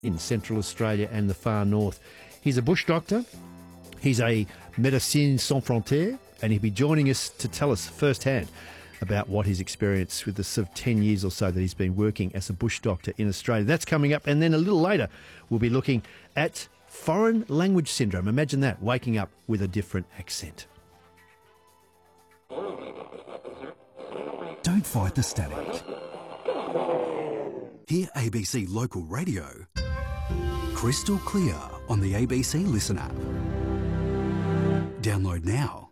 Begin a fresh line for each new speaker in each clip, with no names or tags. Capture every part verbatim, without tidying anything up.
in Central Australia and the far north. He's a bush doctor. He's a Médecins Sans Frontières, and he'll be joining us to tell us firsthand about what his experience with the sort of ten years or so that he's been working as a bush doctor in Australia. That's coming up, and then a little later we'll be looking at foreign language syndrome. Imagine that, waking up with a different accent.
Don't fight the static. Hear A B C Local Radio crystal clear on the A B C Listen app. Download now.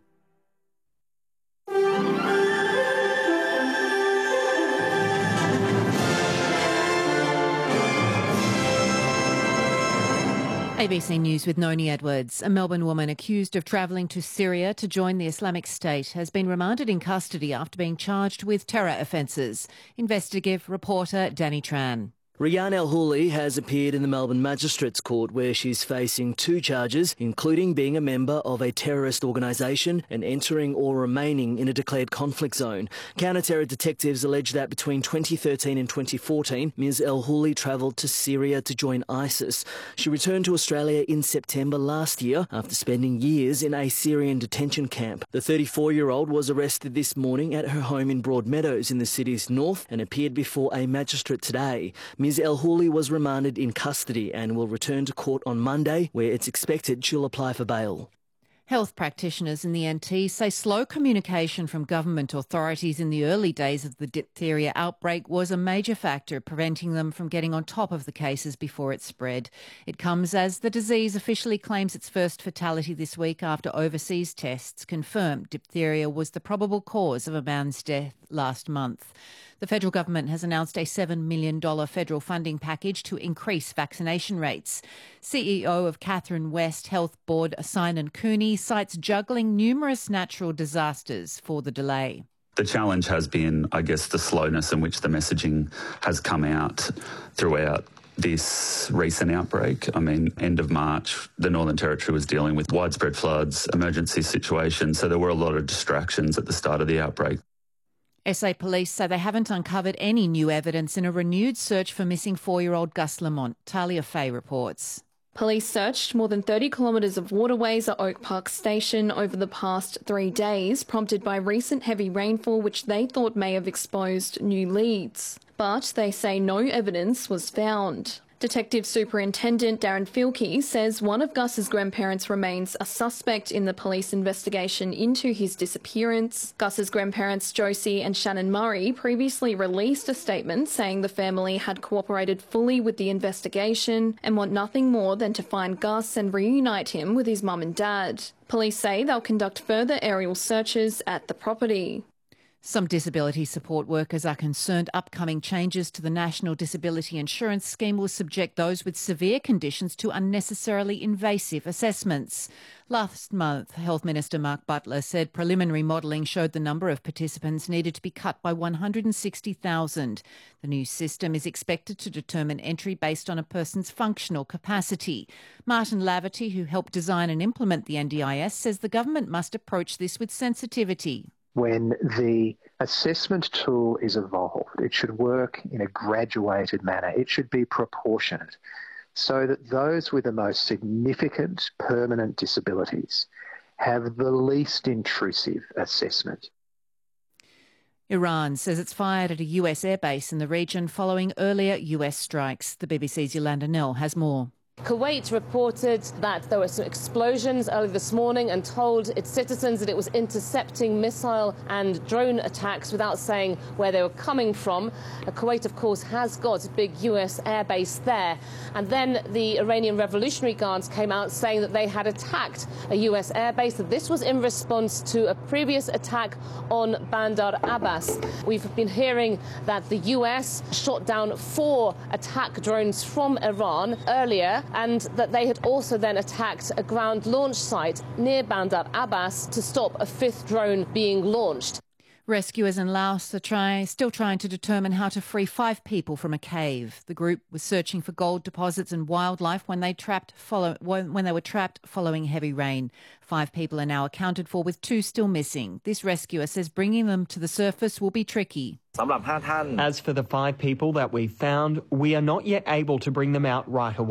A B C News with Noni Edwards. A Melbourne woman accused of travelling to Syria to join the Islamic State has been remanded in custody after being charged with terror offences. Investigative reporter Danny Tran.
Rayyan El-Houli has appeared in the Melbourne Magistrates Court where she's facing two charges, including being a member of a terrorist organisation and entering or remaining in a declared conflict zone. Counter-terror detectives allege that between twenty thirteen and twenty fourteen, Miz El-Houli travelled to Syria to join ISIS. She returned to Australia in September last year after spending years in a Syrian detention camp. The thirty-four-year-old was arrested this morning at her home in Broadmeadows in the city's north and appeared before a magistrate today. Miz El-Houli was remanded in custody and will return to court on Monday, where it's expected she'll apply for bail.
Health practitioners in the N T say slow communication from government authorities in the early days of the diphtheria outbreak was a major factor preventing them from getting on top of the cases before it spread. It comes as the disease officially claims its first fatality this week after overseas tests confirmed diphtheria was the probable cause of a man's death last month. The federal government has announced a seven million dollars federal funding package to increase vaccination rates. C E O of Catherine West Health Board, Simon Cooney, cites juggling numerous natural disasters for the delay.
The challenge has been, I guess, the slowness in which the messaging has come out throughout this recent outbreak. I mean, end of March, the Northern Territory was dealing with widespread floods, emergency situations, so there were a lot of distractions at the start of the outbreak.
S A Police say they haven't uncovered any new evidence in a renewed search for missing four-year-old Gus Lamont. Talia Fay reports.
Police searched more than thirty kilometres of waterways at Oak Park Station over the past three days, prompted by recent heavy rainfall which they thought may have exposed new leads. But they say no evidence was found. Detective Superintendent Darren Filkey says one of Gus's grandparents remains a suspect in the police investigation into his disappearance. Gus's grandparents Josie and Shannon Murray previously released a statement saying the family had cooperated fully with the investigation and want nothing more than to find Gus and reunite him with his mum and dad. Police say they'll conduct further aerial searches at the property.
Some disability support workers are concerned upcoming changes to the National Disability Insurance Scheme will subject those with severe conditions to unnecessarily invasive assessments. Last month, Health Minister Mark Butler said preliminary modelling showed the number of participants needed to be cut by one hundred sixty thousand. The new system is expected to determine entry based on a person's functional capacity. Martin Laverty, who helped design and implement the N D I S, says the government must approach this with sensitivity.
When the assessment tool is evolved, it should work in a graduated manner. It should be proportionate so that those with the most significant permanent disabilities have the least intrusive assessment.
Iran says it's fired at a U S airbase in the region following earlier U S strikes. The B B C's Yolanda Nell has more.
Kuwait reported that there were some explosions early this morning and told its citizens that it was intercepting missile and drone attacks without saying where they were coming from. Uh, Kuwait, of course, has got a big U S airbase there. And then the Iranian Revolutionary Guards came out saying that they had attacked a U S airbase, that this was in response to a previous attack on Bandar Abbas. We've been hearing that the U S shot down four attack drones from Iran earlier, and that they had also then attacked a ground launch site near Bandar Abbas to stop a fifth drone being launched.
Rescuers in Laos are try, still trying to determine how to free five people from a cave. The group was searching for gold deposits and wildlife when they trapped follow, when they were trapped following heavy rain. Five people are now accounted for, with two still missing. This rescuer says bringing them to the surface will be tricky.
As for the five people that we found, we are not yet able to bring them out right away.